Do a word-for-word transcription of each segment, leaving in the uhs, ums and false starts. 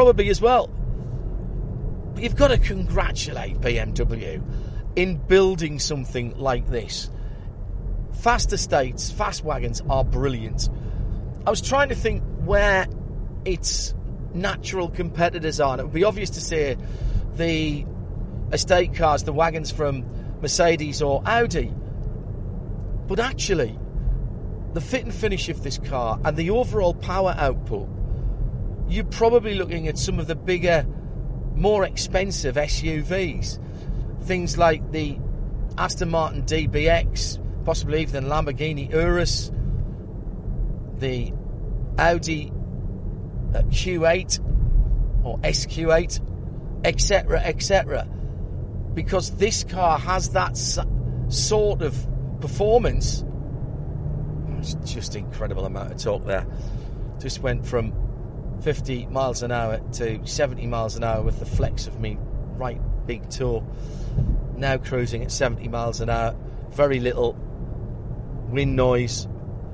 probably as well. But you've got to congratulate B M W in building something like this. Fast estates, fast wagons are brilliant. I was trying to think where its natural competitors are. And it would be obvious to say the estate cars, the wagons from Mercedes or Audi. But actually, the fit and finish of this car and the overall power output, you're probably looking at some of the bigger, more expensive S U Vs. Things like the Aston Martin D B X, possibly even the Lamborghini Urus, the Audi Q eight or S Q eight, et cetera, et cetera. Because this car has that sort of performance. It's just incredible amount of torque there. Just went from fifty miles an hour to seventy miles an hour with the flex of me right big toe. Now cruising at seventy miles an hour. Very little wind noise.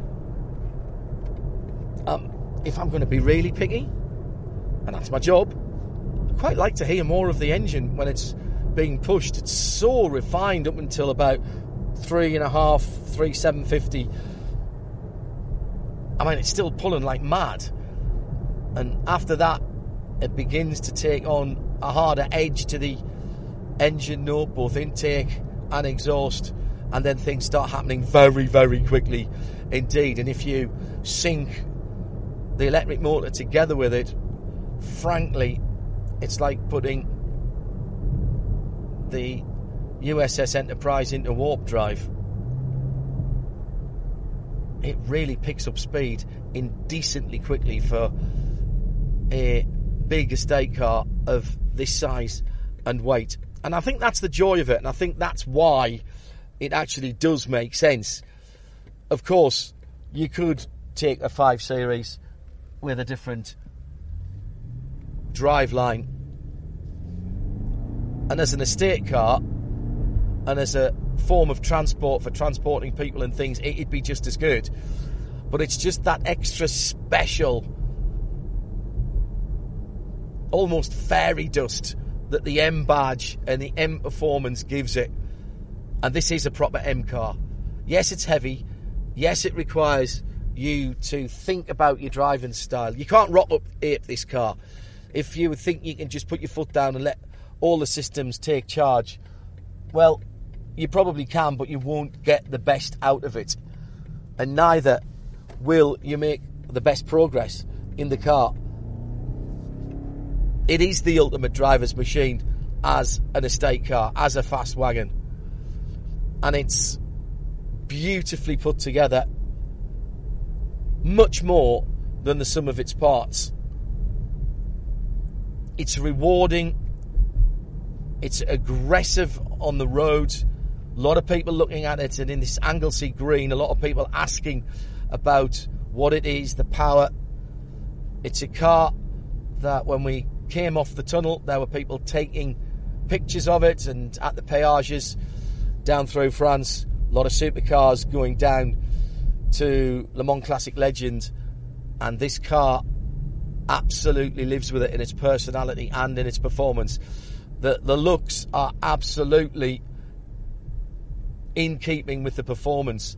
Um, if I'm going to be really picky, and that's my job, I'd quite like to hear more of the engine when it's being pushed. It's so refined up until about three and a half, three seven fifty. I mean, it's still pulling like mad, and after that, it begins to take on a harder edge to the engine note, both intake and exhaust, and then things start happening very, very quickly indeed. And if you sync the electric motor together with it, frankly, it's like putting the U S S Enterprise into warp drive. It really picks up speed indecently quickly for a big estate car of this size and weight. And I think that's the joy of it, and I think that's why it actually does make sense. Of course, you could take a five Series with a different driveline, and as an estate car and as a form of transport for transporting people and things, it'd be just as good. But it's just that extra special, almost fairy dust that the M badge and the M performance gives it. And this is a proper M car. Yes, it's heavy. Yes, it requires you to think about your driving style. You can't rock up ape this car. If you think you can just put your foot down and let all the systems take charge, well, you probably can, but you won't get the best out of it. And neither will you make the best progress in the car. It is the ultimate driver's machine as an estate car, as a fast wagon. And it's beautifully put together, much more than the sum of its parts. It's rewarding. It's aggressive on the road. A lot of people looking at it, and in this Anglesey green, a lot of people asking about what it is, the power. It's a car that when we came off the tunnel, there were people taking pictures of it, and at the peages down through France, a lot of supercars going down to Le Mans Classic Legend, and this car absolutely lives with it in its personality and in its performance. The, the looks are absolutely in keeping with the performance.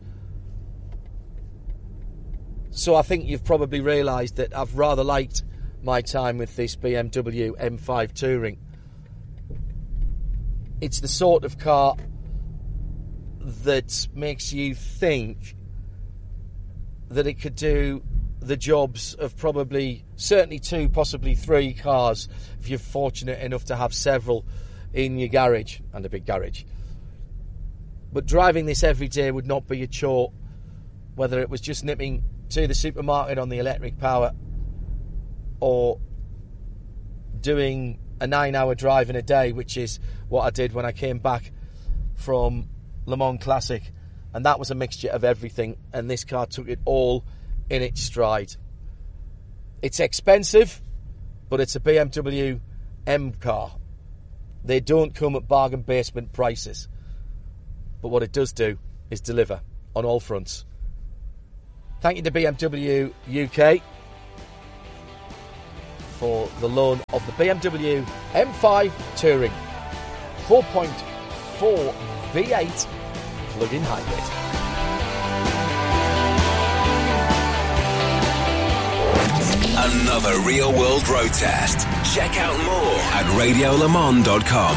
So I think you've probably realised that I've rather liked my time with this B M W M five Touring. It's the sort of car that makes you think that it could do the jobs of probably, certainly two, possibly three cars, if you're fortunate enough to have several in your garage, and a big garage. But driving this every day would not be a chore, whether it was just nipping to the supermarket on the electric power, or doing a nine-hour drive in a day, which is what I did when I came back from Le Mans Classic. And that was a mixture of everything, and this car took it all in its stride. It's expensive, but it's a B M W M car. They don't come at bargain basement prices. But what it does do is deliver on all fronts. Thank you to B M W U K for the loan of the B M W M five Touring four point four V eight plug-in hybrid. Another real-world road test. Check out more at radio le mans dot com.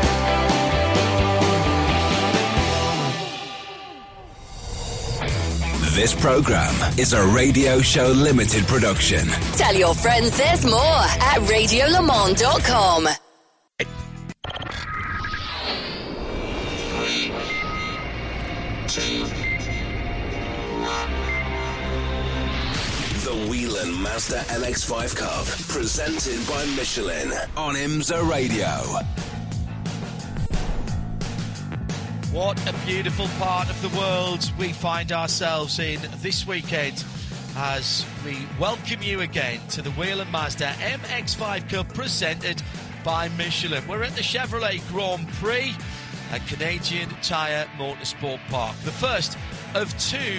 This program is a Radio Show Limited production. Tell your friends there's more at radio le mans dot com. The Whelen Mazda M X five Cup, presented by Michelin on IMSA Radio. What a beautiful part of the world we find ourselves in this weekend as we welcome you again to the Whelen Mazda M X five Cup presented by Michelin. We're at the Chevrolet Grand Prix at Canadian Tire Motorsport Park. The first of two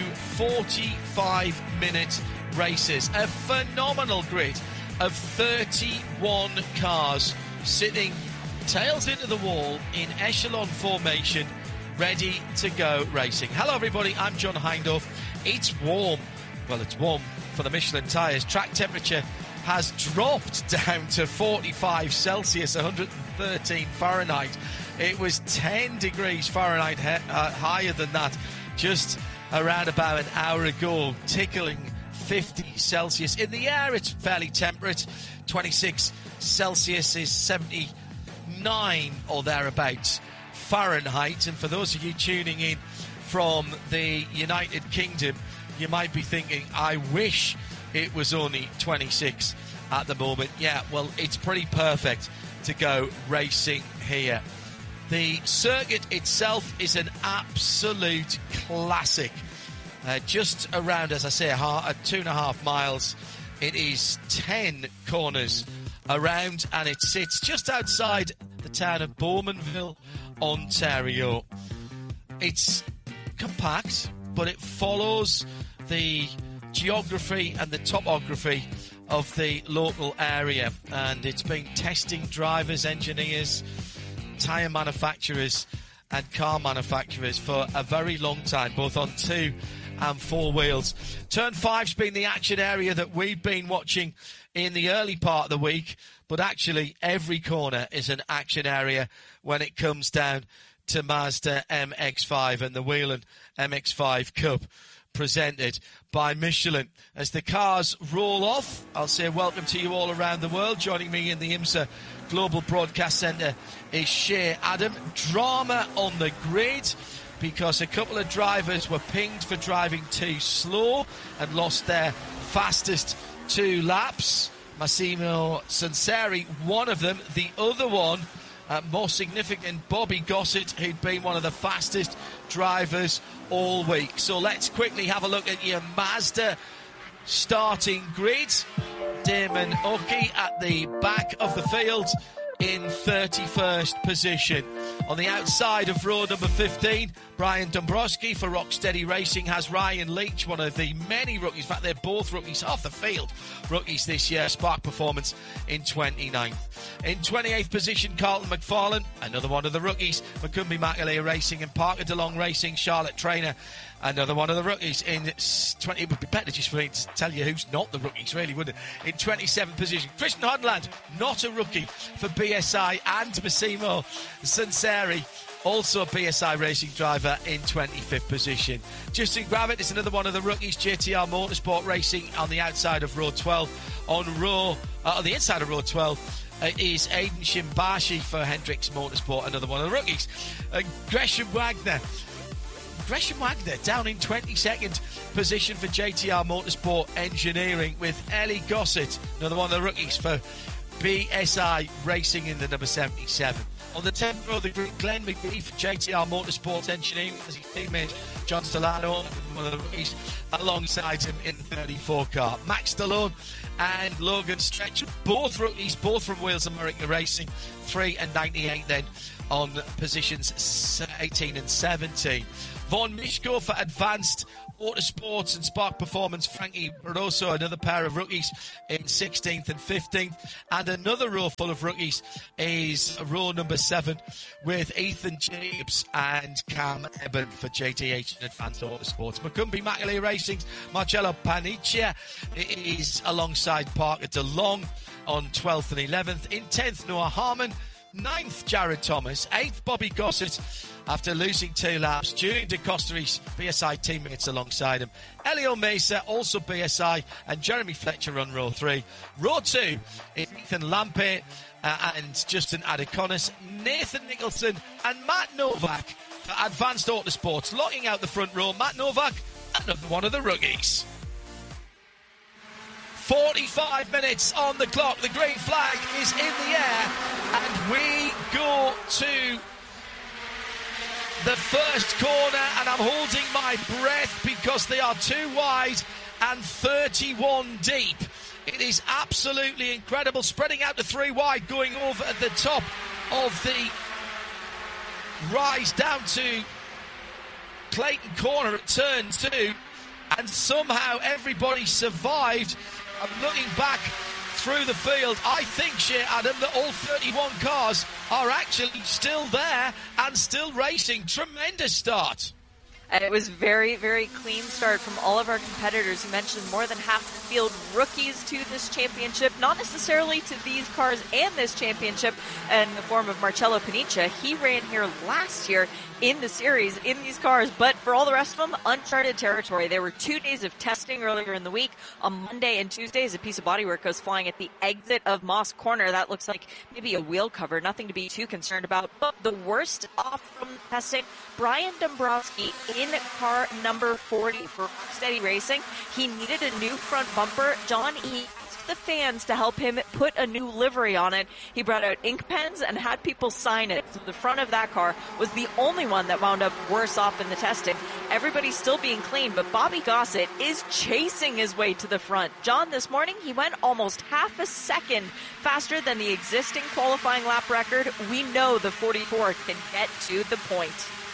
forty-five minute races. A phenomenal grid of thirty-one cars sitting tails into the wall in echelon formation, ready to go racing. Hello everybody, I'm John Hindhaugh. It's warm. Well, it's warm for the Michelin tyres. Track temperature has dropped down to forty-five Celsius, one hundred thirteen Fahrenheit. It was ten degrees Fahrenheit he- uh, higher than that just around about an hour ago, tickling fifty Celsius. In the air, it's fairly temperate. twenty-six Celsius is seventy-nine or thereabouts Fahrenheit. And for those of you tuning in from the United Kingdom, you might be thinking, I wish it was only twenty-six at the moment. Yeah, well, it's pretty perfect to go racing here. The circuit itself is an absolute classic. Uh, just around, as I say, a, half, a two and a half miles. It is ten corners around, and it sits just outside the town of Bowmanville, Ontario. It's compact, but it follows the geography and the topography of the local area, and it's been testing drivers, engineers, tyre manufacturers and car manufacturers for a very long time, both on two and four wheels. Turn five's been the action area that we've been watching in the early part of the week, but actually every corner is an action area when it comes down to Mazda M X five and the Whelen M X five Cup presented by Michelin. As the cars roll off, I'll say welcome to you all around the world. Joining me in the IMSA Global Broadcast Centre is Shea Adam. Drama on the grid because a couple of drivers were pinged for driving too slow and lost their fastest two laps. Massimo Sanseri, one of them. The other one, uh, more significant, Bobby Gossett, who'd been one of the fastest drivers all week. So let's quickly have a look at your Mazda starting grid. Damon Oki at the back of the field in thirty-first position. On the outside of row number fifteen, Brian Dombrowski for Rocksteady Racing has Ryan Leach, one of the many rookies. In fact, they're both rookies, half the field rookies this year. Spark Performance in twenty-ninth. In twenty-eighth position, Carlton McFarlane, another one of the rookies. Macumbi Makalea Racing and Parker DeLong Racing. Charlotte Trainer, another one of the rookies. In twenty, it would be better just for me to tell you who's not the rookies, really, wouldn't it? In twenty-seventh position, Christian Hodland, not a rookie for B S I, and Massimo Sanseri, also a B S I racing driver, in twenty-fifth position. Justin Gravitt is another one of the rookies. J T R Motorsport Racing on the outside of row twelve. On row, uh, on the inside of row twelve uh, is Aidan Shimbashi for Hendricks Motorsport, another one of the rookies. Uh, Gresham Wagner. Gresham Wagner down in twenty-second position for J T R Motorsport Engineering, with Ellie Gossett, another one of the rookies for B S I Racing, in the number seventy-seven. On the tenth row, the grid, Glenn McGee for J T R Motorsport Engineering as his teammate John Stallone, one of the rookies, alongside him in the thirty-four car. Max Stallone and Logan Stretch, both rookies, both from Wheels America Racing, three and ninety-eight then on positions eighteen and seventeen. Vaughn Mishko for Advanced Autosports and Spark Performance, Frankie Barroso, another pair of rookies in sixteenth and fifteenth. And another row full of rookies is row number seven with Ethan Jacobs and Cam Eben for J T H and Advanced Autosports. Macumbi Macaulay Racing's Marcello Paniccia is alongside Parker DeLong on twelfth and eleventh. In tenth, Noah Harmon. ninth, Jared Thomas. eighth, Bobby Gossett after losing two laps. Julian De Costa, his B S I teammates alongside him. Elio Mesa, also B S I, and Jeremy Fletcher on row three. Row two is Ethan Lampe uh, and Justin Adeconis, Nathan Nicholson and Matt Novak for Advanced Autosports. Locking out the front row, Matt Novak, another one of the rookies. forty-five minutes on the clock. The green flag is in the air, and we go to the first corner, and I'm holding my breath because they are two wide and thirty-one deep. It is absolutely incredible. Spreading out to three wide, going over at the top of the rise down to Clayton Corner at turn two, and somehow everybody survived. I'm looking back through the field. I think, Shea Adam, that all thirty-one cars are actually still there and still racing. Tremendous start. And it was very, very clean start from all of our competitors. You mentioned more than half the field rookies to this championship, not necessarily to these cars and this championship in the form of Marcello Paniccia. He ran here last year in the series in these cars, but for all the rest of them, uncharted territory. There were two days of testing earlier in the week. On Monday and Tuesday, as a piece of bodywork goes flying at the exit of Moss Corner. That looks like maybe a wheel cover, nothing to be too concerned about. But the worst off from testing, Brian Dombrowski in car number forty for Rocksteady Racing. He needed a new front bumper. John E. asked the fans to help him put a new livery on it. He brought out ink pens and had people sign it. So the front of that car was the only one that wound up worse off in the testing. Everybody's still being cleaned, but Bobby Gossett is chasing his way to the front. John, this morning, he went almost half a second faster than the existing qualifying lap record. We know the forty-four can get to the point.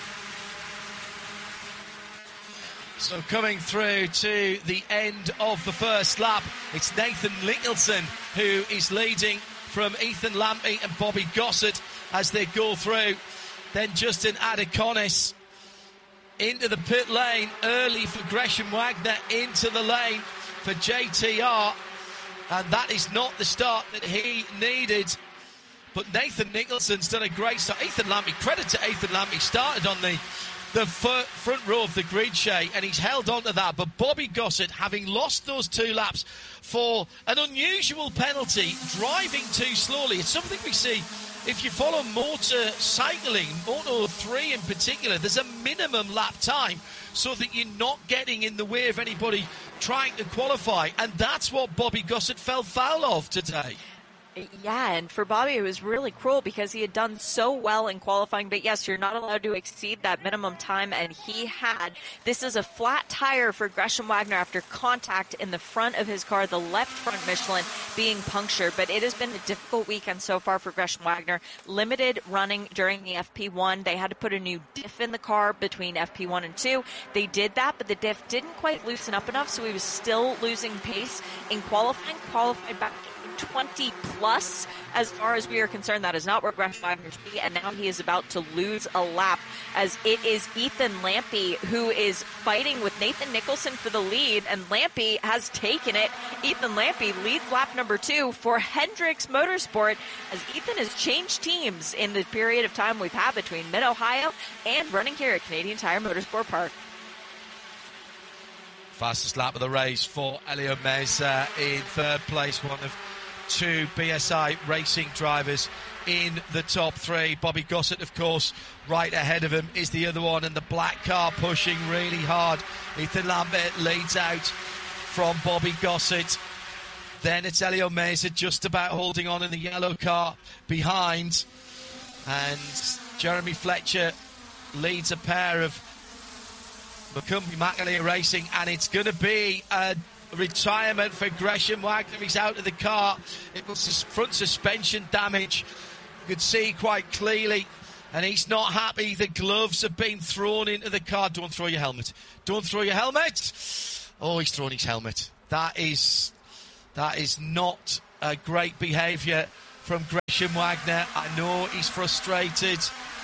So coming through to the end of the first lap, it's Nathan Nicholson who is leading from Ethan Lampe and Bobby Gossett as they go through. Then Justin Adeconis into the pit lane early for Gresham Wagner, into the lane for J T R, and that is not the start that he needed. But Nathan Nicholson's done a great start. Ethan Lampe, credit to Ethan Lampe, started on the the f- front row of the grid, Shea, and he's held on to that. But Bobby Gossett, having lost those two laps for an unusual penalty, driving too slowly. It's something we see if you follow motorcycling, Moto three in particular. There's a minimum lap time so that you're not getting in the way of anybody trying to qualify. And that's what Bobby Gossett fell foul of today. Yeah, and for Bobby, it was really cruel because he had done so well in qualifying. But yes, you're not allowed to exceed that minimum time, and he had. This is a flat tire for Gresham Wagner after contact in the front of his car, the left front Michelin being punctured. But it has been a difficult weekend so far for Gresham Wagner. Limited running during the F P one. They had to put a new diff in the car between F P one and two. They did that, but the diff didn't quite loosen up enough, so he was still losing pace in qualifying. Qualified back twenty plus as far as we are concerned. That is not where Gresham Wagner should be, and now he is about to lose a lap as it is Ethan Lampe who is fighting with Nathan Nicholson for the lead, and Lampe has taken it. Ethan Lampe leads lap number two for Hendricks Motorsport as Ethan has changed teams in the period of time we've had between Mid-Ohio and running here at Canadian Tire Motorsport Park. Fastest lap of the race for Elio Mesa in third place, one of two B S I racing drivers in the top three. Bobby Gossett, of course, right ahead of him is the other one, and the black car pushing really hard. Ethan Lambert leads out from Bobby Gossett. Then it's Elio Mesa just about holding on in the yellow car behind, and Jeremy Fletcher leads a pair of McCumbee McAleer Racing, and it's going to be a retirement for Gresham Wagner. He's out of the car. It was front suspension damage. You could see quite clearly, and he's not happy. The gloves have been thrown into the car. Don't throw your helmet. Don't throw your helmet. Oh, he's thrown his helmet. That is, that is not a great behaviour from Gresham Wagner. I know he's frustrated.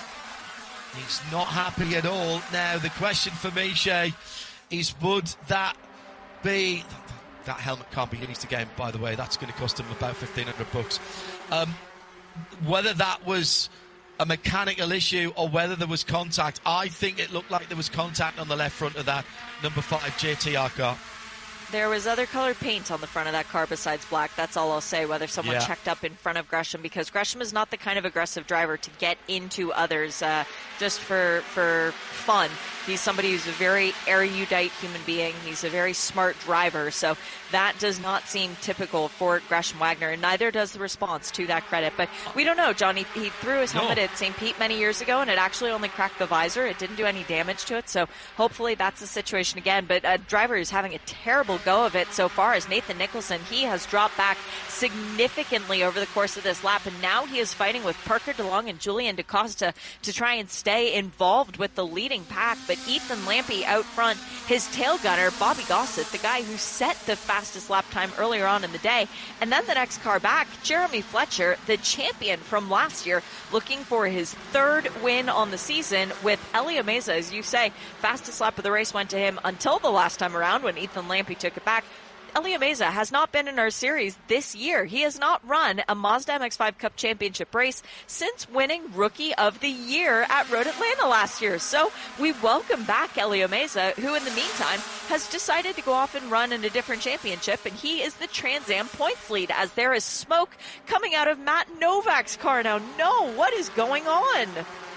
He's not happy at all. Now, the question for me, Shay, is would that be... That helmet can't be finished again, by the way. That's going to cost him about fifteen hundred bucks. Um, whether that was a mechanical issue or whether there was contact, I think it looked like there was contact on the left front of that number five J T R car. There was other colored paint on the front of that car besides black. That's all I'll say, whether someone yeah. checked up in front of Gresham, because Gresham is not the kind of aggressive driver to get into others uh, just for for fun. He's somebody who's a very erudite human being. He's a very smart driver. So that does not seem typical for Gresham Wagner, and neither does the response, to that credit. But we don't know, John. He, he threw his helmet no. at Saint Pete many years ago, and it actually only cracked the visor. It didn't do any damage to it. So hopefully that's the situation again. But a driver who's having a terrible go of it so far is Nathan Nicholson. He has dropped back significantly over the course of this lap, and now he is fighting with Parker DeLong and Julian DaCosta to try and stay involved with the leading pack. But Ethan Lampe out front, his tail gunner, Bobby Gossett, the guy who set the fastest lap time earlier on in the day. And then the next car back, Jeremy Fletcher, the champion from last year, looking for his third win on the season with Elio Meza. As you say, fastest lap of the race went to him until the last time around when Ethan Lampe took it back. Elio Meza has not been in our series this year. He has not run a Mazda M X five Cup Championship race since winning Rookie of the Year at Road Atlanta last year. So we welcome back Elio Meza, who in the meantime has decided to go off and run in a different championship, and he is the Trans Am points lead as there is smoke coming out of Matt Novak's car now. No, what is going on?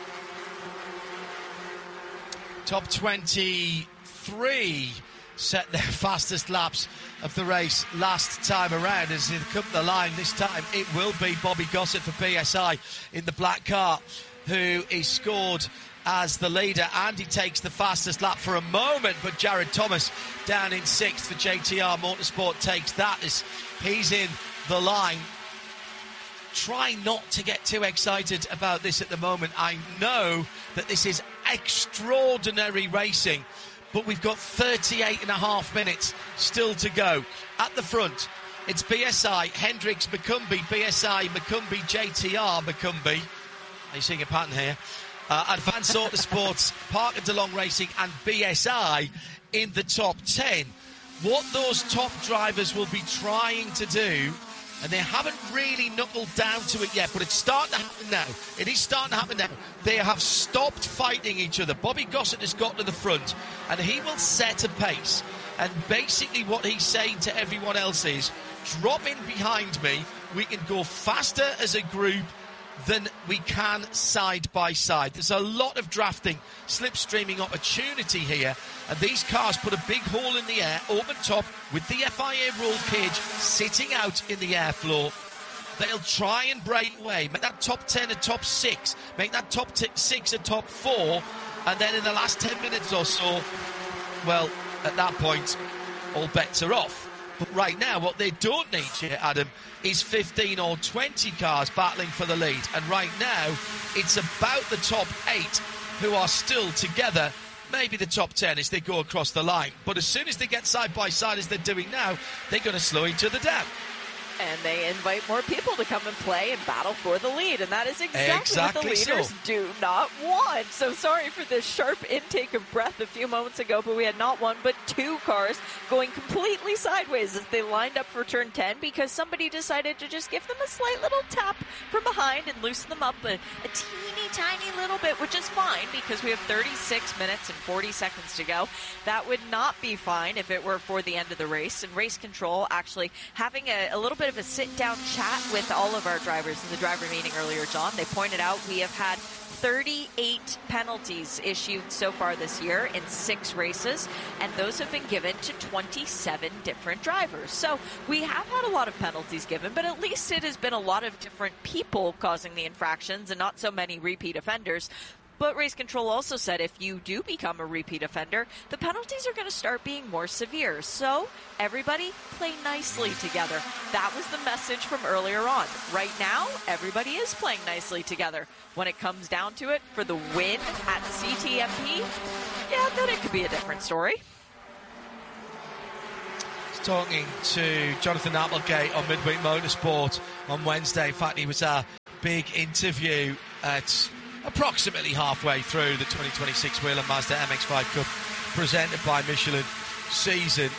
Top twenty-three set their fastest laps of the race last time around. As they come to the line this time, it will be Bobby Gossett for P S I in the black car, who is scored as the leader, and he takes the fastest lap for a moment. But Jared Thomas down in sixth for J T R Motorsport takes that as he's in the line. Try not to get too excited about this at the moment. I know that this is extraordinary racing, but we've got thirty-eight and a half minutes still to go. At the front, it's B S I, Hendricks, McCumbee, B S I, McCumbee, J T R, McCumbee. Are you seeing a pattern here? Uh, Advanced Autosports, Parker DeLong Racing, and B S I in the top ten. What those top drivers will be trying to do, and they haven't really knuckled down to it yet, but it's starting to happen now. It is starting to happen now. They have stopped fighting each other. Bobby Gossett has got to the front, and he will set a pace. And basically what he's saying to everyone else is, drop in behind me. We can go faster as a group than we can side by side. There's a lot of drafting, slipstreaming opportunity here, and these cars put a big hole in the air, open top, with the F I A roll cage sitting out in the airflow. They'll try and break away, make that top ten a top six, make that top t- six a top four, and then in the last ten minutes or so, well, at that point, all bets are off. But right now, what they don't need here, Adam, is fifteen or twenty cars battling for the lead. And right now, it's about the top eight who are still together, maybe the top ten as they go across the line. But as soon as they get side by side, as they're doing now, they're going to slow each other down. And they invite more people to come and play and battle for the lead. And that is exactly, exactly what the leaders so. do not want. So sorry for this sharp intake of breath a few moments ago, but we had not one but two cars going completely sideways as they lined up for turn ten because somebody decided to just give them a slight little tap from behind and loosen them up a, a teeny tiny little bit, which is fine because we have thirty-six minutes and forty seconds to go. That would not be fine if it were for the end of the race. And race control actually having a, a little bit of a sit-down chat with all of our drivers in the driver meeting earlier, John. They pointed out we have had thirty-eight penalties issued so far this year in six races, and those have been given to twenty-seven different drivers. So we have had a lot of penalties given, but at least it has been a lot of different people causing the infractions and not so many repeat offenders. But Race Control also said if you do become a repeat offender, the penalties are going to start being more severe. So everybody play nicely together. That was the message from earlier on. Right now, everybody is playing nicely together. When it comes down to it, for the win at C T M P, yeah, then it could be a different story. Talking to Jonathan Applegate on Midweek Motorsport on Wednesday. In fact, he was a big interview at approximately halfway through the twenty twenty-six Whelen Mazda M X five Cup presented by Michelin season,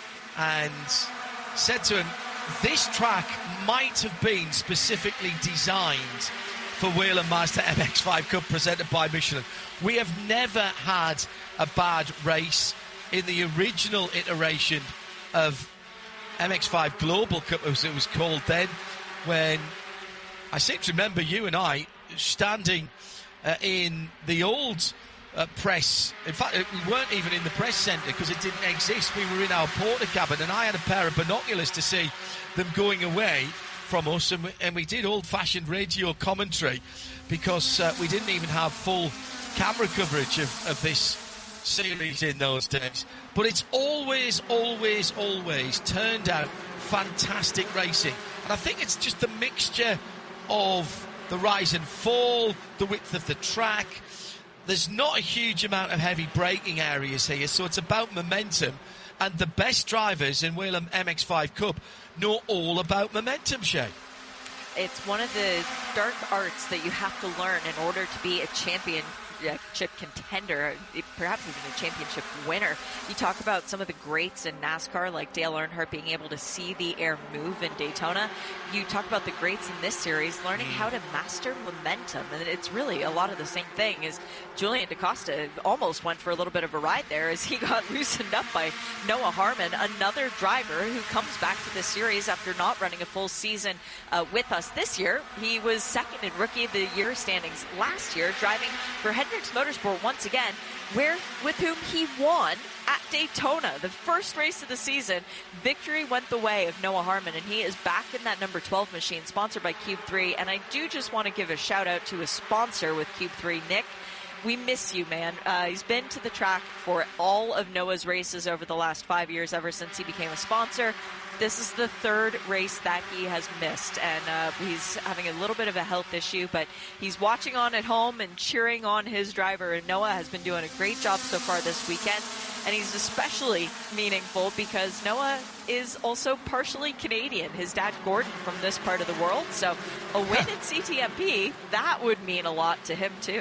and said to him, this track might have been specifically designed for Whelen Mazda M X five Cup presented by Michelin. We have never had a bad race. In the original iteration of M X five Global Cup, as it was called then, when I seem to remember you and I standing uh, in the old uh, press. In fact, we weren't even in the press centre because it didn't exist. We were in our porter cabin, and I had a pair of binoculars to see them going away from us, and we, and we did old-fashioned radio commentary because uh, we didn't even have full camera coverage of, of this series in those days. But it's always, always, always turned out fantastic racing. And I think it's just the mixture of the rise and fall, the width of the track. There's not a huge amount of heavy braking areas here, so it's about momentum. And the best drivers in Whelen M X five Cup know all about momentum, Shay. It's one of the dark arts that you have to learn in order to be a champion. Championship contender, perhaps even a championship winner. You talk about some of the greats in NASCAR like Dale Earnhardt being able to see the air move in Daytona. You talk about the greats in this series learning how to master momentum, and it's really a lot of the same thing. As Julian DaCosta almost went for a little bit of a ride there as he got loosened up by Noah Harmon, another driver who comes back to this series after not running a full season uh, with us this year. He was second in Rookie of the Year standings last year, driving for Hendricks Motorsport once again, where with whom he won at Daytona, the first race of the season. Victory went the way of Noah Harmon, and he is back in that number twelve machine, sponsored by Cube three. And I do just want to give a shout out to a sponsor with Cube three, Nick. We miss you, man. Uh, he's been to the track for all of Noah's races over the last five years, ever since he became a sponsor. This is the third race that he has missed, and uh, he's having a little bit of a health issue, but he's watching on at home and cheering on his driver, and Noah has been doing a great job so far this weekend, and he's especially meaningful because Noah is also partially Canadian. His dad, Gordon, from this part of the world, so a win at C T M P, that would mean a lot to him too.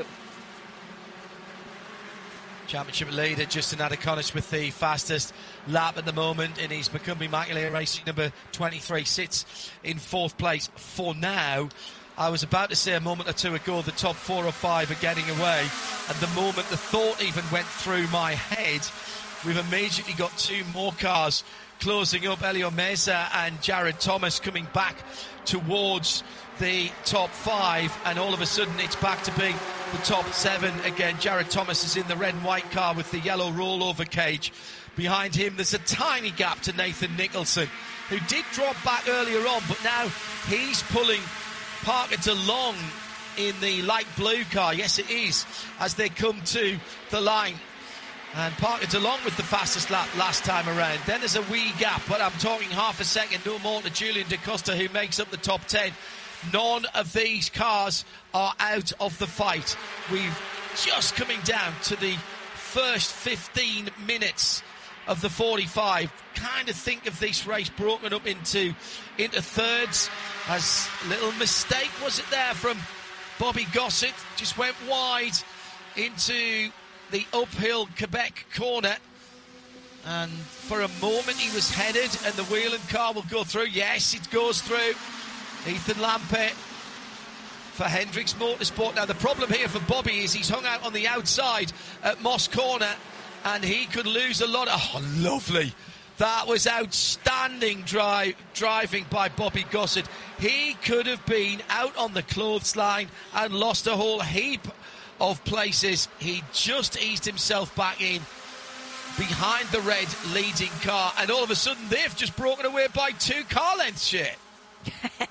Championship leader Justin Adakonis with the fastest lap at the moment in his Macumbi Immaculate Racing number twenty-three, sits in fourth place for now. I was about to say a moment or two ago the top four or five are getting away, and the moment the thought even went through my head, we've immediately got two more cars closing up. Elio Mesa and Jared Thomas coming back towards the top five, and all of a sudden it's back to being the top seven again. Jared Thomas is in the red and white car with the yellow rollover cage. Behind him there's a tiny gap to Nathan Nicholson, who did drop back earlier on, but now he's pulling Parker DeLong in the light blue car. Yes, it is, as they come to the line. And Parker DeLong with the fastest lap last time around. Then there's a wee gap, but I'm talking half a second, no more to Julian DaCosta, who makes up the top ten. None of these cars are out of the fight. We've just coming down to the first fifteen minutes of the forty-five. Kind of think of this race broken up into into thirds. As little mistake was it there from Bobby Gossett, just went wide into the uphill Quebec corner, and for a moment he was headed and the Whelen car will go through. Yes, it goes through. Ethan Lampert for Hendricks Motorsport. Now the problem here for Bobby is he's hung out on the outside at Moss Corner, and he could lose a lot of... Oh, lovely. That was outstanding drive, driving by Bobby Gossett. He could have been out on the clothesline and lost a whole heap of places. He just eased himself back in behind the red leading car, and all of a sudden they've just broken away by two car lengths, shit.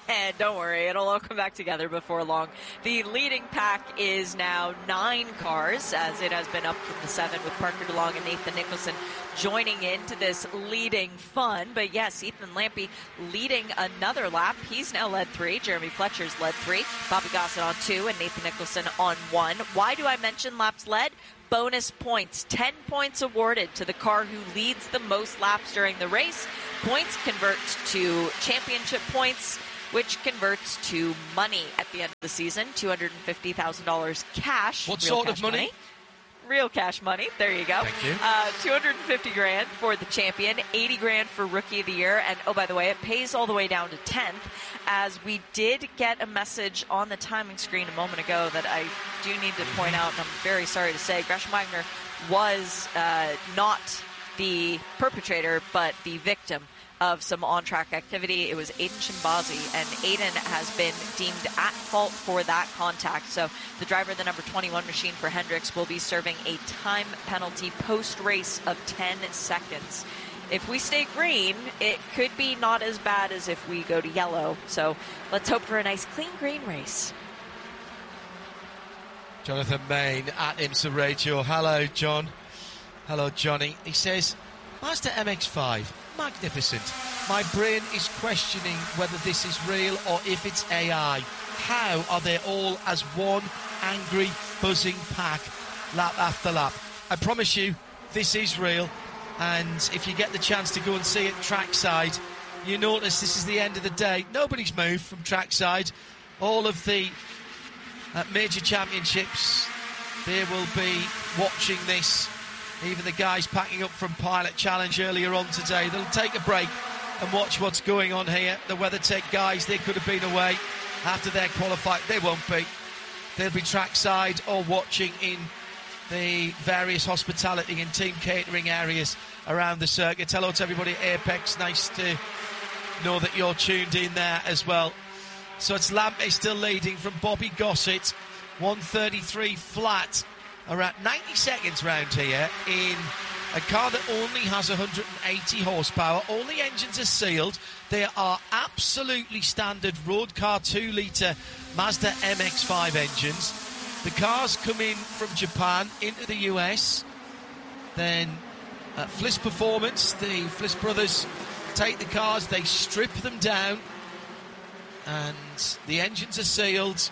And don't worry, it'll all come back together before long. The leading pack is now nine cars, as it has been up from the seven with Parker DeLong and Nathan Nicholson joining into this leading fun. But yes, Ethan Lampe leading another lap. He's now led three. Jeremy Fletcher's led three. Bobby Gossett on two and Nathan Nicholson on one. Why do I mention laps led? Bonus points. ten points awarded to the car who leads the most laps during the race. Points convert to championship points, which converts to money at the end of the season, two hundred fifty thousand dollars cash. What sort of money? money? Real cash money. There you go. Thank you. Uh, two hundred fifty grand for the champion, eighty grand for Rookie of the Year, and oh, by the way, it pays all the way down to tenth, as we did get a message on the timing screen a moment ago that I do need to point out, and I'm very sorry to say, Gresham Wagner was uh, not the perpetrator, but the victim of some on-track activity. It was Aiden Shimbazi, and Aiden has been deemed at fault for that contact. So the driver of the number twenty-one machine for Hendricks will be serving a time penalty post-race of ten seconds. If we stay green, it could be not as bad as if we go to yellow. So let's hope for a nice clean green race. Jonathan Main at IMSA Radio. Hello, John. Hello, Johnny. He says, Mazda M X five, magnificent. My brain is questioning whether this is real or if it's A I. How are they all as one angry, buzzing pack, lap after lap? I promise you, this is real. And if you get the chance to go and see it trackside, you notice this is the end of the day. Nobody's moved from trackside. All of the uh, major championships, they will be watching this. Even the guys packing up from Pilot Challenge earlier on today, they'll take a break and watch what's going on here. The WeatherTech guys, they could have been away after they're qualified. They won't be. They'll be trackside or watching in the various hospitality and team catering areas around the circuit. Hello to everybody at Apex. Nice to know that you're tuned in there as well. So it's Lampe still leading from Bobby Gossett, one thirty-three flat. Around ninety seconds round here in a car that only has one hundred eighty horsepower. All the engines are sealed. They are absolutely standard road car two litre Mazda M X five engines. The cars come in from Japan into the U S. Then uh, Fliss Performance, the Fliss brothers take the cars, they strip them down, and the engines are sealed.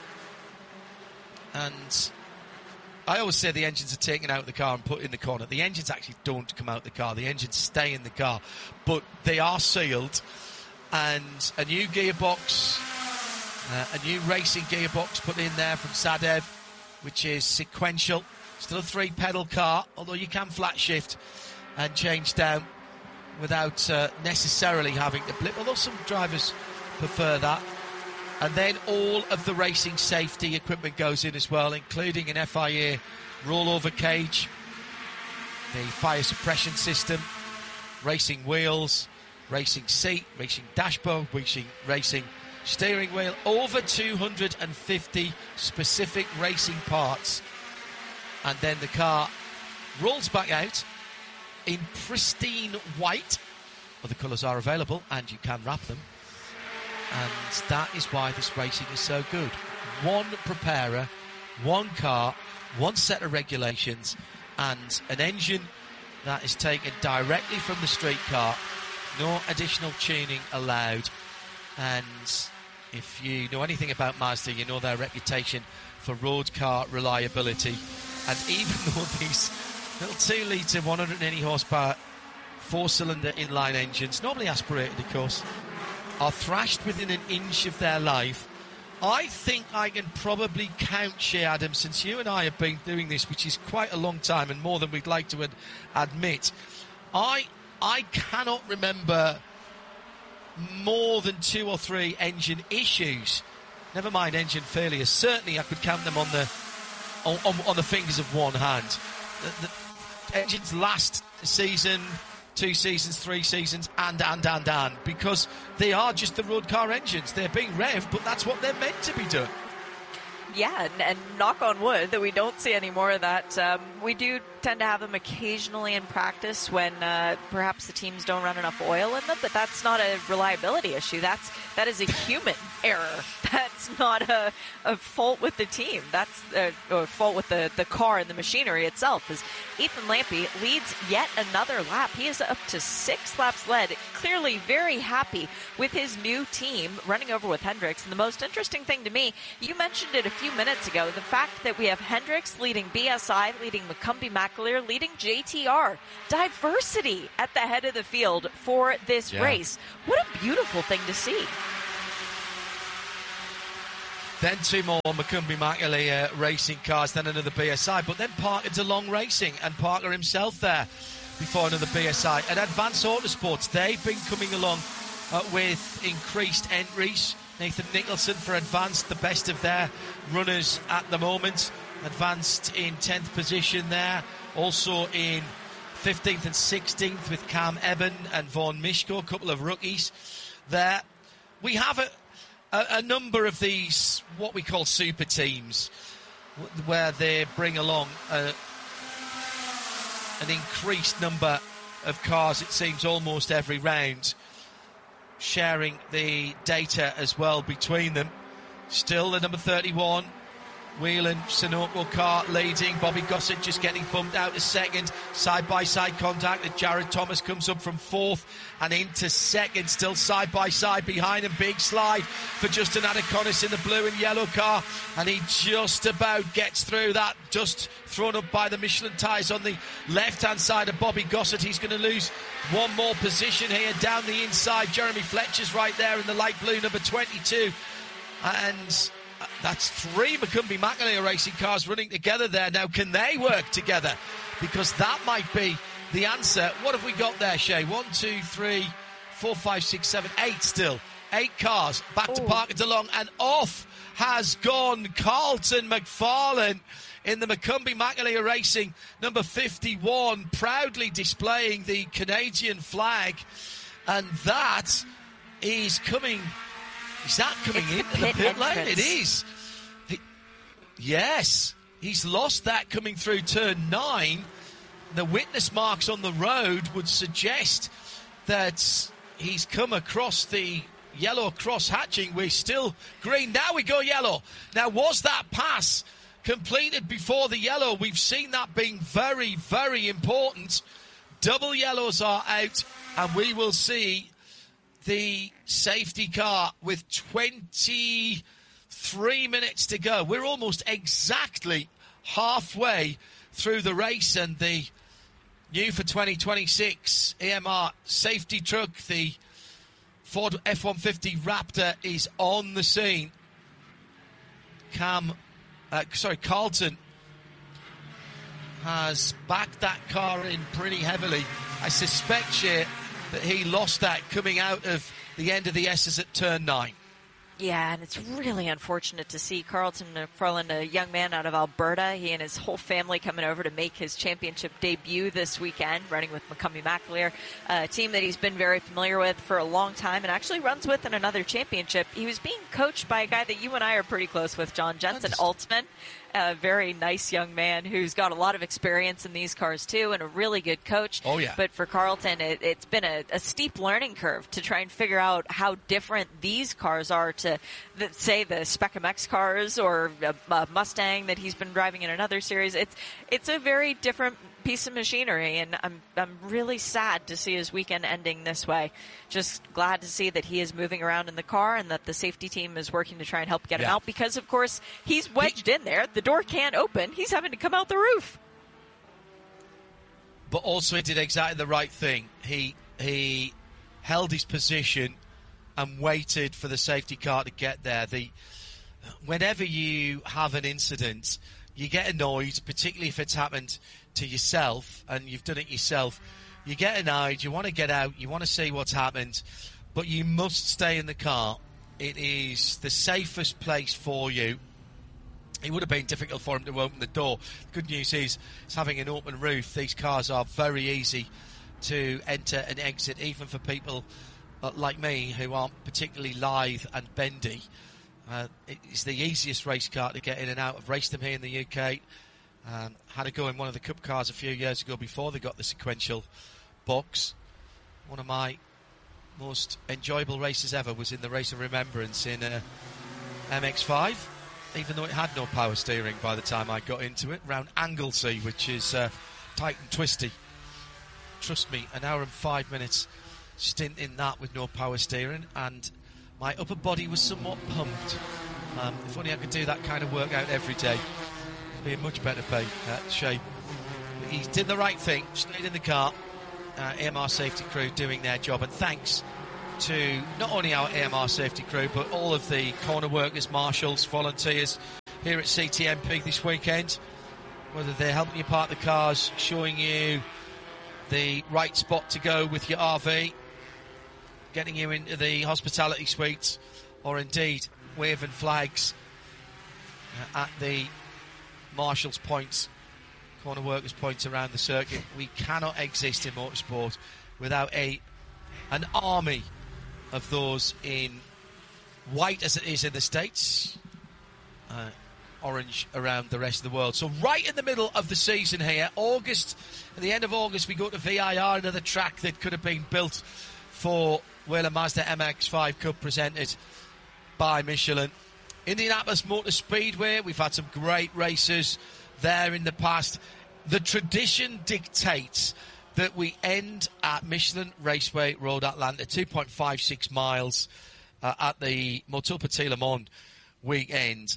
And I always say the engines are taken out of the car and put in the corner. The engines actually don't come out of the car. The engines stay in the car. But they are sealed. And a new gearbox, uh, a new racing gearbox put in there from Sadev, which is sequential. Still a three-pedal car, although you can flat shift and change down without uh, necessarily having to blip, although some drivers prefer that. And then all of the racing safety equipment goes in as well, including an F I A rollover cage, the fire suppression system, racing wheels, racing seat, racing dashboard, racing, racing steering wheel, over two hundred fifty specific racing parts. And then the car rolls back out in pristine white. Other colours are available and you can wrap them. And that is why this racing is so good. One preparer, one car, one set of regulations, and an engine that is taken directly from the street car. No additional tuning allowed. And if you know anything about Mazda, you know their reputation for road car reliability. And even though these little two litre, one hundred eighty horsepower, four-cylinder inline engines, normally aspirated, of course, are thrashed within an inch of their life, I think I can probably count, Shea Adams, since you and I have been doing this, which is quite a long time and more than we'd like to ad- admit, I I cannot remember more than two or three engine issues. Never mind engine failures. Certainly I could count them on the on, on, on the fingers of one hand. The, the engines last season, two seasons, three seasons, and, and, and, and, because they are just the road car engines. They're being revved, but that's what they're meant to be doing. Yeah, and, and knock on wood that we don't see any more of that. Um, we do tend to have them occasionally in practice when uh, perhaps the teams don't run enough oil in them, but that's not a reliability issue. That's that is a human error. That's not a, a fault with the team. That's a, a fault with the, the car and the machinery itself. As Ethan Lampe leads yet another lap. He is up to six laps led, clearly very happy with his new team running over with Hendricks. And the most interesting thing to me, you mentioned it a few minutes ago, the fact that we have Hendricks leading B S I, leading McCumbee McAleer, leading J T R. Diversity at the head of the field for this yeah. race. What a beautiful thing to see. Then two more McCumbee McAleer racing cars, then another B S I, but then Parker DeLong Racing and Parker himself there before another B S I. And Advanced Autosports, they've been coming along uh, with increased entries. Nathan Nicholson for Advanced, the best of their runners at the moment. Advanced in tenth position there. Also in fifteenth and sixteenth with Cam Eben and Vaughn Mishko, a couple of rookies there. We have a, a, a number of these, what we call super teams, where they bring along a, an increased number of cars, it seems, almost every round, sharing the data as well between them. Still the number thirty-one Whelan Sunoco car leading. Bobby Gossett just getting bumped out to second. Side-by-side contact as Jared Thomas comes up from fourth and into second. Still side-by-side behind him. Big slide for Justin Adaconis in the blue and yellow car. And he just about gets through that. Just thrown up by the Michelin tyres on the left-hand side of Bobby Gossett. He's going to lose one more position here down the inside. Jeremy Fletcher's right there in the light blue, number twenty-two. And that's three McCumbee McAleer racing cars running together there. Now, can they work together? Because that might be the answer. What have we got there, Shay? One, two, three, four, five, six, seven, eight still. Eight cars. Back Ooh. to Parker DeLong, and off has gone Carlton McFarlane in the McCumbee McAleer Racing, number fifty-one, proudly displaying the Canadian flag. And that is coming... Is that coming it's into the the pit, pit lane? entrance. It is. He, yes. He's lost that coming through turn nine. The witness marks on the road would suggest that he's come across the yellow cross hatching. We're still green. Now we go yellow. Now, was that pass completed before the yellow? We've seen that being very, very important. Double yellows are out, and we will see the safety car with twenty-three minutes to go. We're almost exactly halfway through the race, and the new for twenty twenty-six A M R safety truck, the Ford F one fifty Raptor, is on the scene. Cam, uh, sorry, Carlton has backed that car in pretty heavily. I suspect, Shay, that he lost that coming out of the end of the S's at turn nine. Yeah, and it's really unfortunate to see Carlton McFarlane, a young man out of Alberta. He and his whole family coming over to make his championship debut this weekend, running with McCumbee McAleer, a team that he's been very familiar with for a long time and actually runs with in another championship. He was being coached by a guy that you and I are pretty close with, John, Jensen Altman. A very nice young man who's got a lot of experience in these cars too, and a really good coach. Oh yeah. But for Carlton, it, it's been a, a steep learning curve to try and figure out how different these cars are to, the, say, the Spec M X cars or a, a Mustang that he's been driving in another series. It's it's a very different piece of machinery, and I'm I'm really sad to see his weekend ending this way. Just glad to see that he is moving around in the car and that the safety team is working to try and help get him yeah. out, because of course he's wedged he, in there. The door can't open. He's having to come out the roof. But also he did exactly the right thing. He he held his position and waited for the safety car to get there. The whenever you have an incident, you get annoyed, particularly if it's happened to yourself and you've done it yourself. You get annoyed, you want to get out, you want to see what's happened, but you must stay in the car. It is the safest place for you. It would have been difficult for him to open the door. The good news is, it's having an open roof. These cars are very easy to enter and exit, even for people like me who aren't particularly lithe and bendy. Uh, it's the easiest race car to get in and out. I've raced them here in the U K. Um, had to go in one of the Cup cars a few years ago before they got the sequential box. One of my most enjoyable races ever was in the Race of Remembrance in uh, M X five, even though it had no power steering by the time I got into it, round Anglesey, which is uh, tight and twisty. Trust me, an hour and five minutes stint in that with no power steering, and my upper body was somewhat pumped. Um, if only I could do that kind of workout every day, it'd be in much better pay, uh, shape. But he did the right thing, stayed in the car. Uh, A M R safety crew doing their job, and thanks to not only our A M R safety crew but all of the corner workers, marshals, volunteers here at C T M P this weekend, whether they're helping you park the cars, showing you the right spot to go with your R V, getting you into the hospitality suites, or indeed waving flags uh, at the marshals' points, corner workers' points around the circuit. We cannot exist in motorsport without a an army of those in white, as it is in the States, uh, orange around the rest of the world. So right in the middle of the season here, August, at the end of August, we go to V I R, another track that could have been built for Whelen Mazda M X five Cup, presented by Michelin. Indianapolis Motor Speedway, we've had some great races there in the past. The tradition dictates that we end at Michelin Raceway Road, Atlanta, two point five six miles uh, at the Motul Petit Le Mans weekend.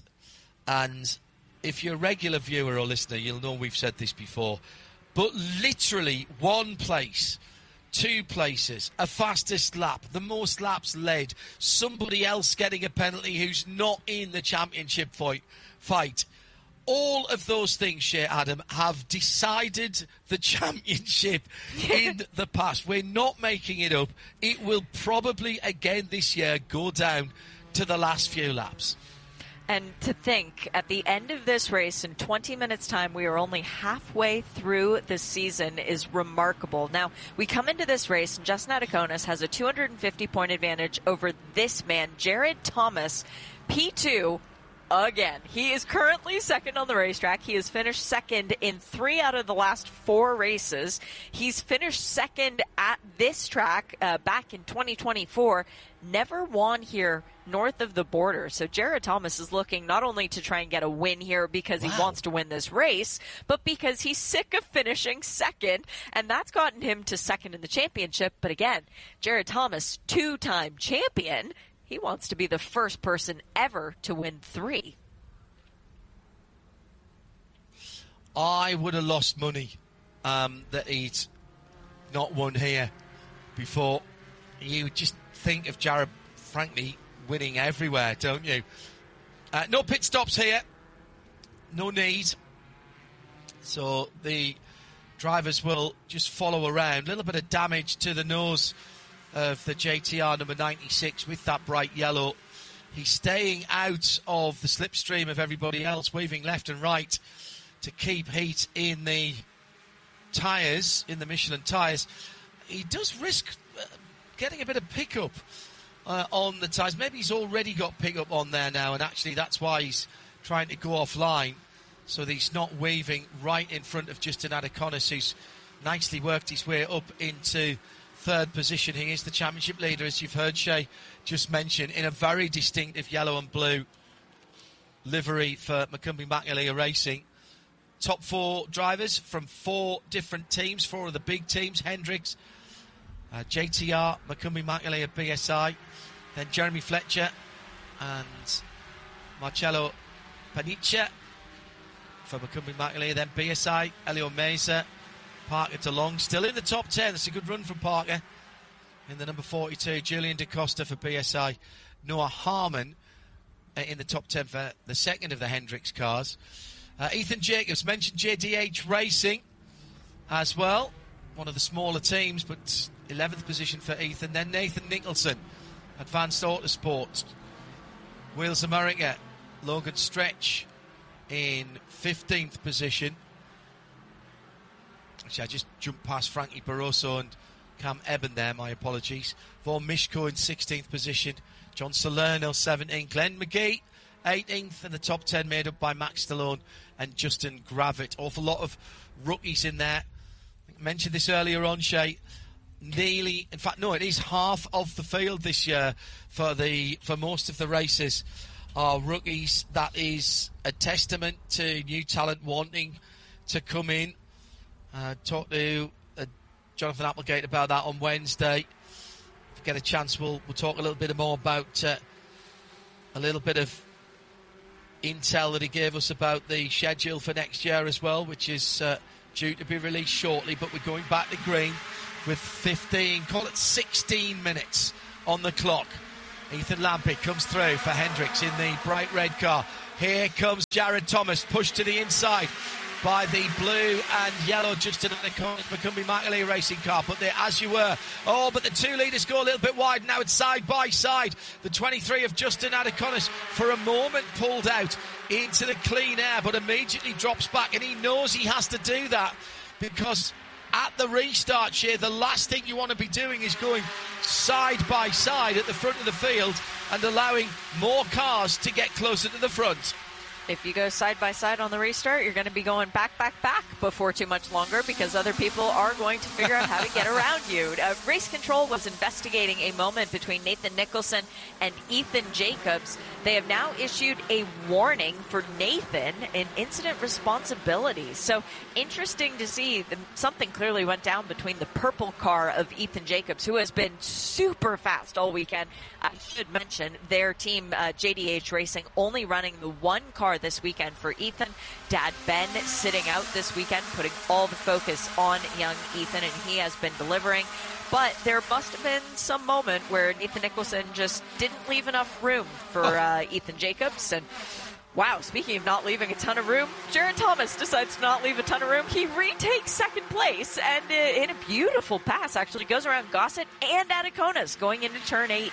And if you're a regular viewer or listener, you'll know we've said this before, but literally one place, two places, a fastest lap, the most laps led, somebody else getting a penalty who's not in the championship fight, fight. All of those things, Shea Adam, have decided the championship in the past. We're not making it up. It will probably, again this year, go down to the last few laps. And to think, at the end of this race, in twenty minutes' time, we are only halfway through the season is remarkable. Now, we come into this race, and Justin Adaconis has a two hundred fifty point advantage over this man, Jared Thomas, P two, again. He is currently second on the racetrack. He has finished second in three out of the last four races. He's finished second at this track uh, back in twenty twenty-four. Never won here north of the border. So Jared Thomas is looking not only to try and get a win here because wow. he wants to win this race, but because he's sick of finishing second, and that's gotten him to second in the championship. But again, Jared Thomas, two-time champion, he wants to be the first person ever to win three. I would have lost money um, that he'd not won here before. You just think of Jared, frankly, winning everywhere, don't you? Uh, no pit stops here. No need. So the drivers will just follow around. A little bit of damage to the nose of the J T R number ninety-six with that bright yellow. He's staying out of the slipstream of everybody else, weaving left and right to keep heat in the tyres, in the Michelin tyres. He does risk uh, getting a bit of pickup uh, on the tyres. Maybe he's already got pickup on there now, and actually that's why he's trying to go offline, so that he's not waving right in front of Justin Adaconis, who's nicely worked his way up into third position. He is the championship leader, as you've heard Shea just mention, in a very distinctive yellow and blue livery for Macumbi McNally Racing. Top four drivers from four different teams, four of the big teams: Hendricks, uh, J T R, Macumbi McNally at B S I, then Jeremy Fletcher and Marcello Panicia for Macumbi McNally, then B S I, Elio Meza, Parker DeLong, still in the top ten. That's a good run from Parker. In the number forty-two, Julian DaCosta for B S I. Noah Harmon uh, in the top ten for the second of the Hendricks cars. Uh, Ethan Jacobs, mentioned J D H Racing as well. One of the smaller teams, but eleventh position for Ethan. Then Nathan Nicholson, Advanced Autosport. Wheels America, Logan Stretch in fifteenth position. Actually, I just jumped past Frankie Barroso and Cam Eben there, my apologies. Vaughan Mishko in sixteenth position. John Salerno, seventeenth. Glenn McGee, eighteenth. And the top ten made up by Max Stallone and Justin Gravitt. Awful lot of rookies in there. I mentioned this earlier on, Shay. Nearly, in fact, no, it is half of the field this year for the for most of the races are rookies. That is a testament to new talent wanting to come in. Uh, talked to uh, Jonathan Applegate about that on Wednesday. If we get a chance, we'll we'll talk a little bit more about uh, a little bit of intel that he gave us about the schedule for next year as well, which is uh, due to be released shortly. But we're going back to green with fifteen, call it sixteen minutes on the clock. Ethan Lampitt comes through for Hendricks in the bright red car. Here comes Jared Thomas, pushed to the inside by the blue and yellow Justin Adekona racing car. But there, as you were. Oh, but the two leaders go a little bit wide. Now it's side by side. The twenty-three of Justin Adekonis for a moment pulled out into the clean air, but immediately drops back. And he knows he has to do that because at the restart, Shea, the last thing you want to be doing is going side by side at the front of the field and allowing more cars to get closer to the front. If you go side by side on the restart, you're going to be going back, back, back before too much longer because other people are going to figure out how to get around you. Uh, Race Control was investigating a moment between Nathan Nicholson and Ethan Jacobs. They have now issued a warning for Nathan in incident responsibility. So interesting to see that something clearly went down between the purple car of Ethan Jacobs, who has been super fast all weekend. I should mention their team, uh, J D H Racing, only running the one car this weekend for Ethan. Dad Ben sitting out this weekend, putting all the focus on young Ethan, and he has been delivering. But there must have been some moment where Nathan Nicholson just didn't leave enough room for uh, Ethan Jacobs. And wow, speaking of not leaving a ton of room, Jared Thomas decides to not leave a ton of room. He retakes second place, and uh, in a beautiful pass, actually goes around Gossett and Adekonas going into turn eight.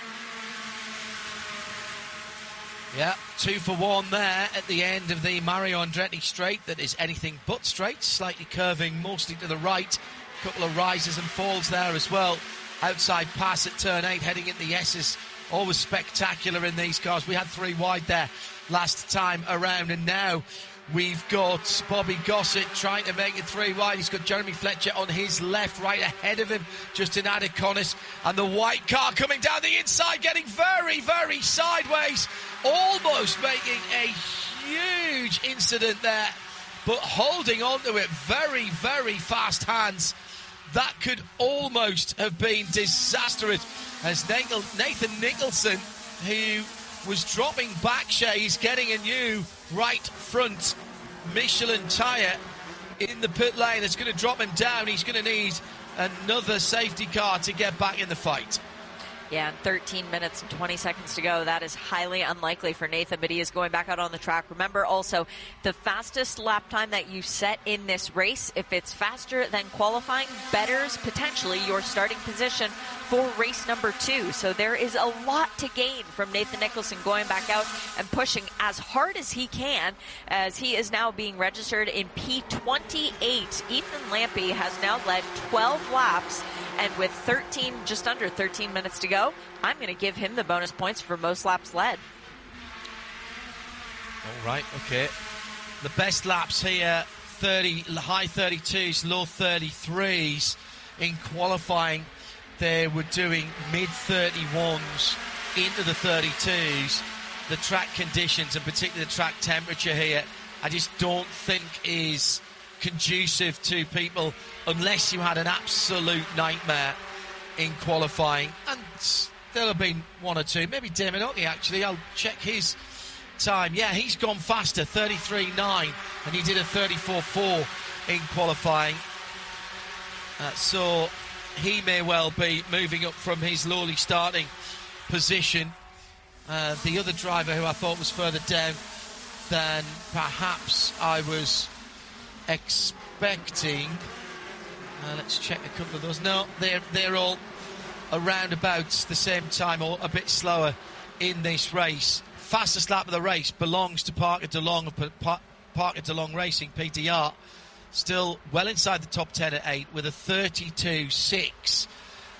Yeah, two for one there at the end of the Mario Andretti straight that is anything but straight, slightly curving mostly to the right. A couple of rises and falls there as well. Outside pass at turn eight, heading into the S's. Always spectacular in these cars. We had three wide there last time around, and now we've got Bobby Gossett trying to make it three wide. He's got Jeremy Fletcher on his left, right ahead of him, Justin Adekonis, and the white car coming down the inside, getting very, very sideways, almost making a huge incident there, but holding on to it very, very fast hands. That could almost have been disastrous as Nathan Nicholson, who was dropping back, Shay, he's getting a new right front Michelin tyre in the pit lane. It's going to drop him down. He's going to need another safety car to get back in the fight. Yeah, and thirteen minutes and twenty seconds to go. That is highly unlikely for Nathan, but he is going back out on the track. Remember also, the fastest lap time that you set in this race, if it's faster than qualifying, betters potentially your starting position for race number two. So there is a lot to gain from Nathan Nicholson going back out and pushing as hard as he can, as he is now being registered in P twenty-eight. Ethan Lampe has now led twelve laps, and with thirteen, just under thirteen minutes to go, I'm going to give him the bonus points for most laps led. All right, okay. The best laps here, thirty, high thirty-twos, low thirty-threes. In qualifying, they were doing mid thirty-ones into the thirty-twos. The track conditions, and particularly the track temperature here, I just don't think is conducive to people unless you had an absolute nightmare in qualifying. And there'll have been one or two, maybe Damon Ockey actually. I'll check his time. Yeah, he's gone faster, thirty-three nine, and he did a thirty-four four in qualifying. Uh, so he may well be moving up from his lowly starting position. Uh, the other driver who I thought was further down than perhaps I was expecting. Uh, let's check a couple of those. No, they're they're all around about the same time or a bit slower in this race. Fastest lap of the race belongs to Parker DeLong of pa- Parker DeLong Racing, P D R. Still well inside the top ten at eight with a thirty-two six.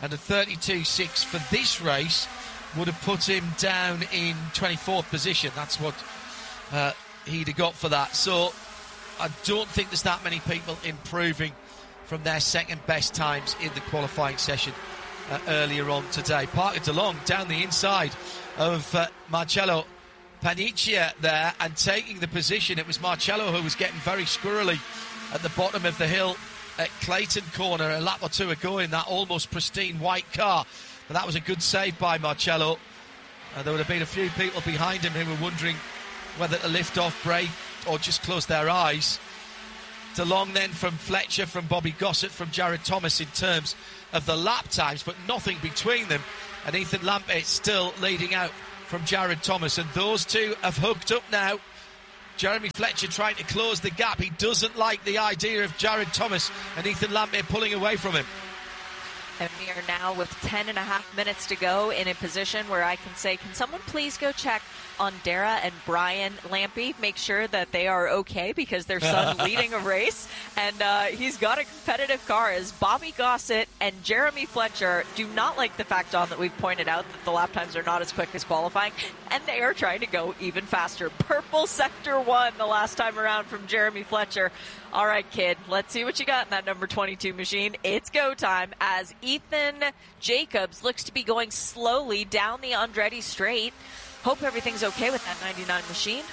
and a thirty-two six for this race would have put him down in twenty-fourth position. That's what uh, he'd have got for that. So I don't think there's that many people improving from their second best times in the qualifying session uh, earlier on today. Parker DeLong down the inside of uh, Marcello Paniccia there and taking the position. It was Marcello who was getting very squirrely at the bottom of the hill at Clayton Corner a lap or two ago in that almost pristine white car. But that was a good save by Marcello. Uh, there would have been a few people behind him who were wondering whether to lift off, brake, or just close their eyes. DeLong then from Fletcher, from Bobby Gossett, from Jared Thomas in terms of the lap times, but nothing between them. And Ethan Lampert still leading out from Jared Thomas. And those two have hooked up now. Jeremy Fletcher trying to close the gap. He doesn't like the idea of Jared Thomas and Ethan Lampert pulling away from him. And we are now with ten and a half minutes to go in a position where I can say, can someone please go check on Dara and Brian Lampy, make sure that they are okay because their son leading a race. And uh, he's got a competitive car as Bobby Gossett and Jeremy Fletcher do not like the fact, Don, that we've pointed out that the lap times are not as quick as qualifying, and they are trying to go even faster. Purple sector one the last time around from Jeremy Fletcher. All right, kid, let's see what you got in that number twenty-two machine. It's go time as Ethan Jacobs looks to be going slowly down the Andretti straight. Hope everything's okay with that ninety-nine machine.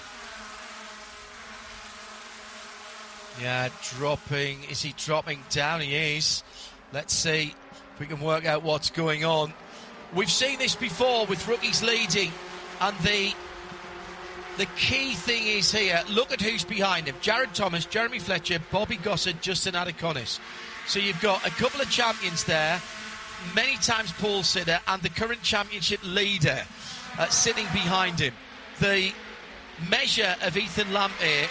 Yeah, dropping. Is he dropping down? He is. Let's see if we can work out what's going on. We've seen this before with rookies leading, and the the key thing is here, look at who's behind him. Jared Thomas, Jeremy Fletcher, Bobby Gossett, Justin Adaconis. So you've got a couple of champions there, many times pole sitter, and the current championship leader uh, sitting behind him. The measure of Ethan Lampert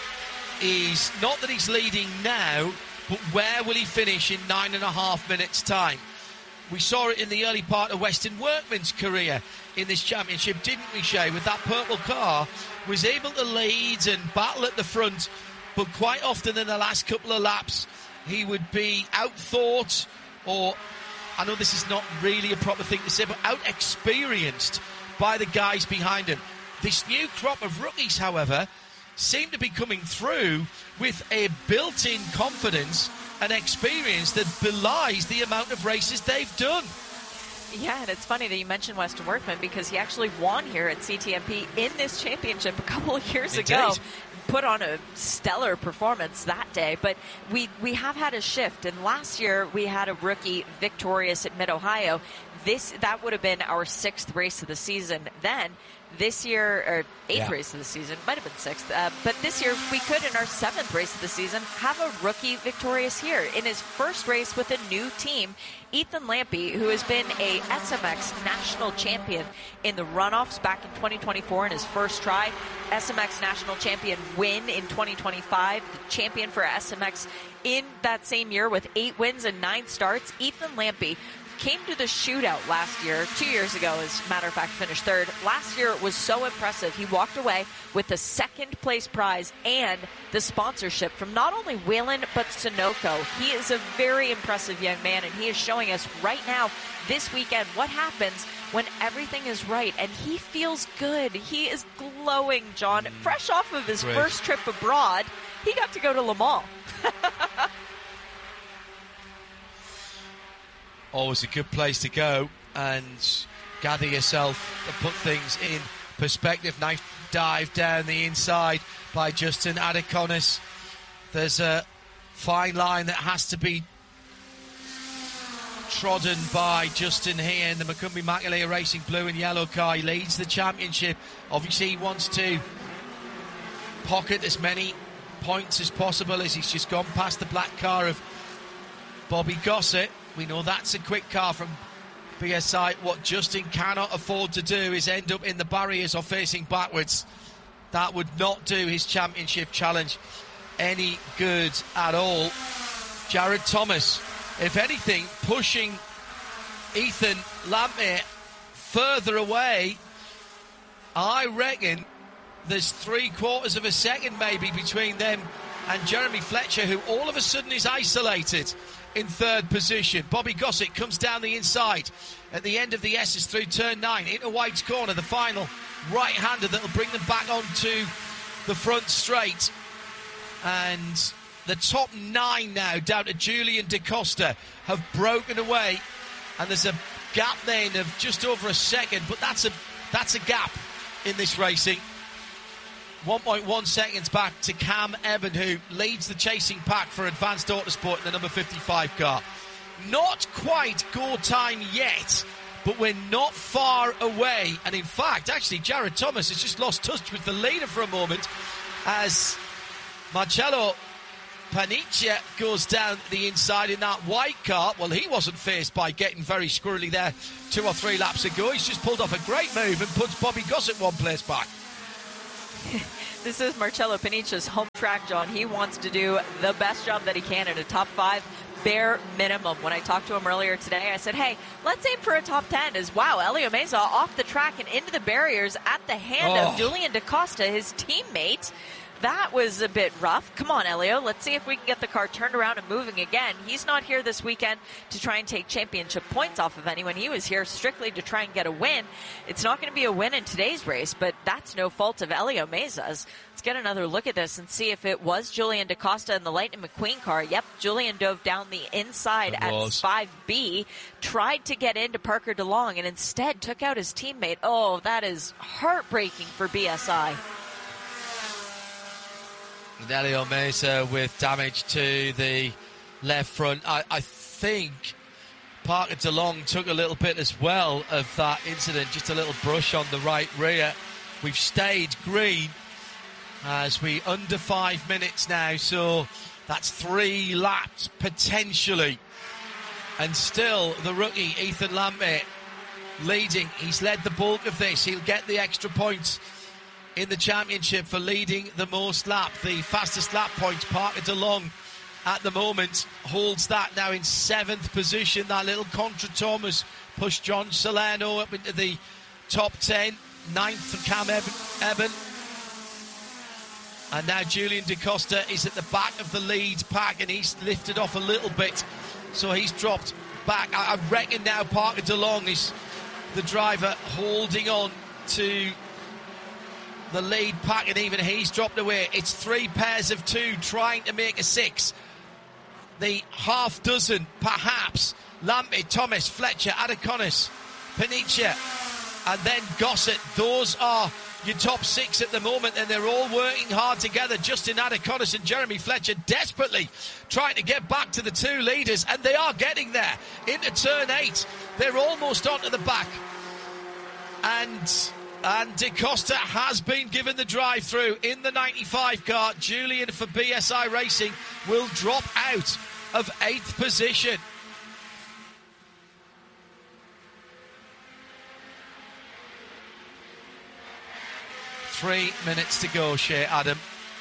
is not that he's leading now, but where will he finish in nine and a half minutes' time? We saw it in the early part of Weston Workman's career in this championship, didn't we, Shay? With that purple car, was able to lead and battle at the front, but quite often in the last couple of laps, he would be outthought, or, I know this is not really a proper thing to say, but out-experienced by the guys behind him. This new crop of rookies, however, seem to be coming through with a built-in confidence and experience that belies the amount of races they've done. Yeah, and it's funny that you mentioned Weston Workman because he actually won here at C T M P in this championship a couple of years Indeed. ago. Put on a stellar performance that day, but we we have had a shift, and last year we had a rookie victorious at Mid-Ohio. This that would have been our sixth race of the season then. This year, or eighth yeah. race of the season, might have been sixth, uh, but this year we could, in our seventh race of the season, have a rookie victorious here. In his first race with a new team, Ethan Lampy, who has been a S M X national champion in the runoffs back in twenty twenty-four in his first try, S M X national champion win in twenty twenty-five, the champion for S M X in that same year with eight wins and nine starts. Ethan Lampy came to the shootout last year, two years ago, as a matter of fact, finished third. Last year it was so impressive. He walked away with the second place prize and the sponsorship from not only Whelen, but Sunoco. He is a very impressive young man, and he is showing us right now, this weekend, what happens when everything is right. And he feels good. He is glowing, John. Fresh off of his Great. first trip abroad, he got to go to Le Mans. Always a good place to go and gather yourself and put things in perspective. Nice dive down the inside by Justin Adaconis. There's a fine line that has to be trodden by Justin here in the Macumbi Macaulay Racing blue and yellow car. He leads the championship. Obviously he wants to pocket as many points as possible as he's just gone past the black car of Bobby Gossett. We know that's a quick car from B S I. What Justin cannot afford to do is end up in the barriers or facing backwards. That would not do his championship challenge any good at all. Jared Thomas, if anything, pushing Ethan Lampert further away. I reckon there's three quarters of a second maybe between them and Jeremy Fletcher, who all of a sudden is isolated in third position. Bobby Gossett comes down the inside at the end of the S's through turn nine into White's corner, the final right-hander that will bring them back onto the front straight. And the top nine now down to Julian DaCosta have broken away, and there's a gap then of just over a second, but that's a that's a gap in this racing. one point one seconds back to Cam Eben, who leads the chasing pack for Advanced Autosport in the number fifty-five car. Not quite go time yet, but we're not far away. And in fact, actually, Jared Thomas has just lost touch with the leader for a moment as Marcello Paniccia goes down the inside in that white car. Well, he wasn't faced by getting very squirrely there two or three laps ago. He's just pulled off a great move and puts Bobby Gossett one place back. This is Marcello Paniccia's home track, John. He wants to do the best job that he can at a top five, bare minimum. When I talked to him earlier today, I said, hey, let's aim for a top ten. As wow, Elio Meza off the track and into the barriers at the hand oh. of Julian DaCosta, his teammate. That was a bit rough. Come on, Elio. Let's see if we can get the car turned around and moving again. He's not here this weekend to try and take championship points off of anyone. He was here strictly to try and get a win. It's not going to be a win in today's race, but that's no fault of Elio Meza's. Let's get another look at this and see if it was Julian DaCosta in the Lightning McQueen car. Yep, Julian dove down the inside it at was. five B, tried to get into Parker DeLong, and instead took out his teammate. Oh, that is heartbreaking for B S I. Elio Meza with damage to the left front. I, I think Parker DeLong took a little bit as well of that incident, just a little brush on the right rear. We've stayed green as we under five minutes now, so that's three laps potentially. And still the rookie Ethan Lampe leading. He's led the bulk of this. He'll get the extra points in the championship for leading the most lap. The fastest lap points, Parker DeLong at the moment holds that now in seventh position. That little Contra Thomas pushed John Salerno up into the top ten. Ninth for Cam Eben. And now Julian DaCosta is at the back of the lead pack, and he's lifted off a little bit, so he's dropped back. I, I reckon now Parker DeLong is the driver holding on to the lead pack, and even he's dropped away. It's three pairs of two trying to make a six. The half dozen, perhaps. Lampe, Thomas, Fletcher, Adaconis, Paniccia, and then Gossett. Those are your top six at the moment, and they're all working hard together. Justin Adaconis and Jeremy Fletcher desperately trying to get back to the two leaders, and they are getting there. Into turn eight, they're almost onto the back. And... And DaCosta has been given the drive-through in the ninety-five car. Julian for B S I Racing will drop out of eighth position. Three minutes to go, Shea Adam.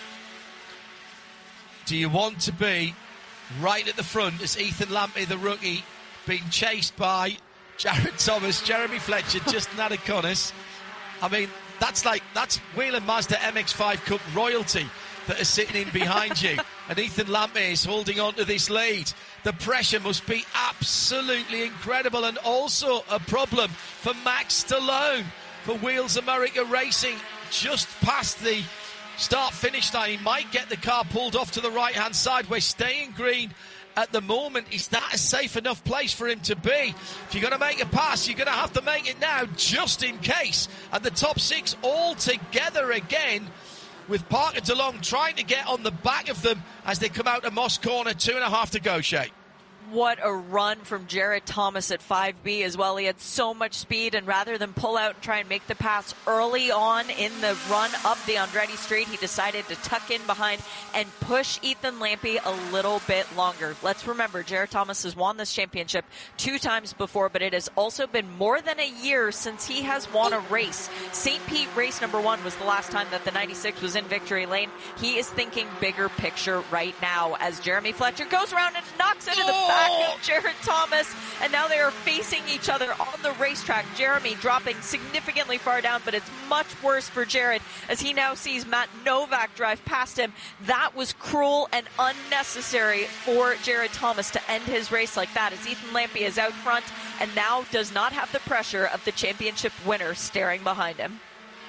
Do you want to be right at the front as Ethan Lampe, the rookie, being chased by Jared Thomas, Jeremy Fletcher, Justin Adaconis? I mean, that's like, that's Whelen Mazda M X five Cup royalty that is sitting in behind you. And Ethan Lampe is holding on to this lead. The pressure must be absolutely incredible, and also a problem for Max Stallone for Wheels America Racing. Just past the start-finish line, he might get the car pulled off to the right-hand side. We're staying green at the moment. Is that a safe enough place for him to be? If you're going to make a pass, you're going to have to make it now, just in case. And the top six all together again, with Parker DeLong trying to get on the back of them as they come out of Moss Corner. Two and a half to go, Shay. What a run from Jared Thomas at five B as well. He had so much speed, and rather than pull out and try and make the pass early on in the run up the Andretti Straight, he decided to tuck in behind and push Ethan Lampe a little bit longer. Let's remember, Jared Thomas has won this championship two times before, but it has also been more than a year since he has won a race. Saint Pete race number one was the last time that the ninety-six was in victory lane. He is thinking bigger picture right now as Jeremy Fletcher goes around and knocks into the back back of Jared Thomas, and now they are facing each other on the racetrack. Jeremy dropping significantly far down, but it's much worse for Jared as he now sees Matt Novak drive past him. That was cruel and unnecessary for Jared Thomas to end his race like that, as Ethan Lampy is out front and now does not have the pressure of the championship winner staring behind him.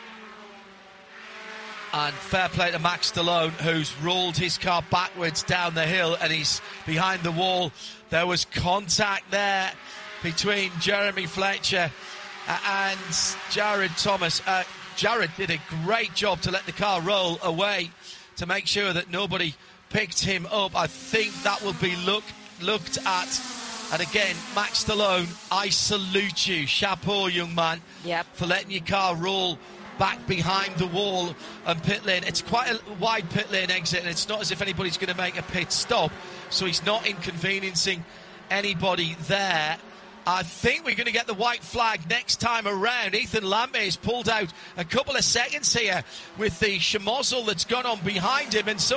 And fair play to Max Stallone, who's rolled his car backwards down the hill and he's behind the wall. There was contact there between Jeremy Fletcher and Jared Thomas. Uh, Jared did a great job to let the car roll away to make sure that nobody picked him up. I think that will be look, looked at. And again, Max Stallone, I salute you. Chapeau, young man, yep. for letting your car roll back behind the wall and pit lane. It's quite a wide pit lane exit, and it's not as if anybody's going to make a pit stop, so he's not inconveniencing anybody there. I think we're going to get the white flag next time around. Ethan Lampy has pulled out a couple of seconds here with the schmozzle that's gone on behind him, and some